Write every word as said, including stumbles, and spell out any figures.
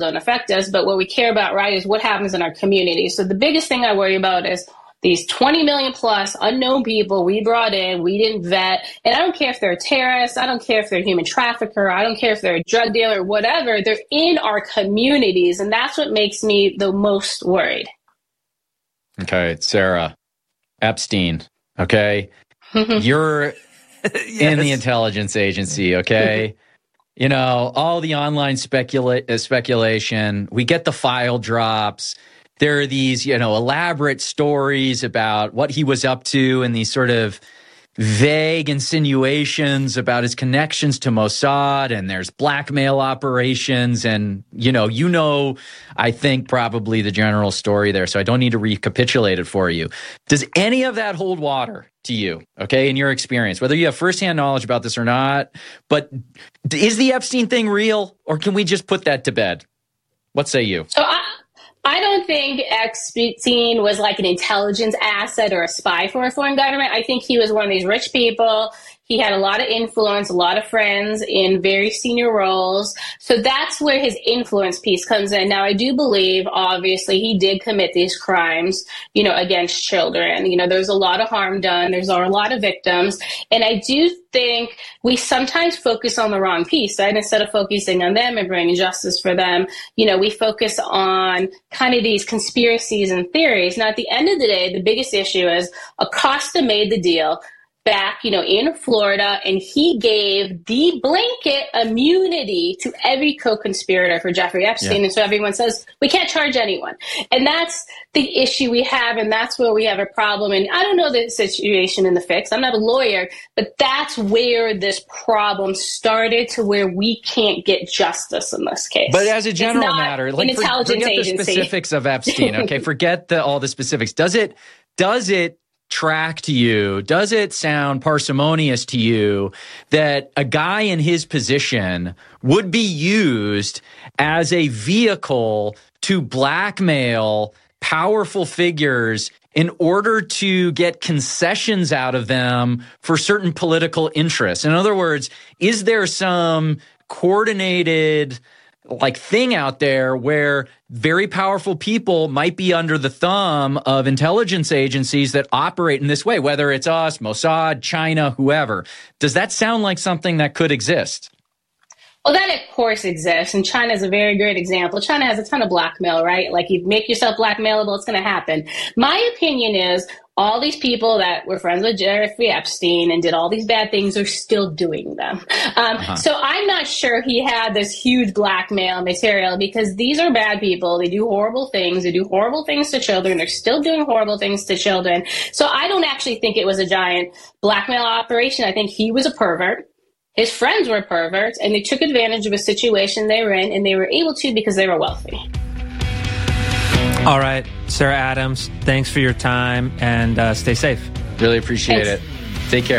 don't affect us. But what we care about, right, is what happens in our community. So the biggest thing I worry about is these twenty million plus unknown people we brought in, we didn't vet. And I don't care if they're a terrorist. I don't care if they're a human trafficker. I don't care if they're a drug dealer, whatever. They're in our communities. And that's what makes me the most worried. Okay, Sarah, Epstein, okay? You're yes. in the intelligence agency, okay? You know, all the online specula- uh, speculation, we get the file drops. There are these, you know, elaborate stories about what he was up to and these sort of vague insinuations about his connections to Mossad, and there's blackmail operations. And, you know, you know, I think probably the general story there, so I don't need to recapitulate it for you. Does any of that hold water to you, okay, in your experience, whether you have firsthand knowledge about this or not? But is the Epstein thing real, or can we just put that to bed? What say you? So I- I don't think Epstein was like an intelligence asset or a spy for a foreign government. I think he was one of these rich people. He had a lot of influence, a lot of friends in very senior roles. So that's where his influence piece comes in. Now, I do believe, obviously, he did commit these crimes, you know, against children. You know, there's a lot of harm done. There's a lot of victims. And I do think we sometimes focus on the wrong piece, right? Instead of focusing on them and bringing justice for them, you know, we focus on kind of these conspiracies and theories. Now, at the end of the day, the biggest issue is Acosta made the deal back, you know, in Florida, and he gave the blanket immunity to every co-conspirator for Jeffrey Epstein. Yeah. And so everyone says, we can't charge anyone. And that's the issue we have, and that's where we have a problem. And I don't know the situation in the fix. I'm not a lawyer, but that's where this problem started, to where we can't get justice in this case. But as a general matter, like, for, forget agency. the specifics of Epstein, okay? Forget the, all the specifics. Does it, does it, track to you, does it sound parsimonious to you that a guy in his position would be used as a vehicle to blackmail powerful figures in order to get concessions out of them for certain political interests? In other words, is there some coordinated like thing out there where very powerful people might be under the thumb of intelligence agencies that operate in this way, whether it's us, Mossad, China, whoever? Does that sound like something that could exist? Well, that, of course, exists, and China is a very great example. China has a ton of blackmail, right? Like, you make yourself blackmailable, it's going to happen. My opinion is all these people that were friends with Jeffrey Epstein and did all these bad things are still doing them. Um, uh-huh. So I'm not sure he had this huge blackmail material, because these are bad people. They do horrible things. They do horrible things to children. They're still doing horrible things to children. So I don't actually think it was a giant blackmail operation. I think he was a pervert. His friends were perverts, and they took advantage of a situation they were in, and they were able to because they were wealthy. All right, Sarah Adams, thanks for your time, and uh, stay safe. Really appreciate Thanks. it. Take care.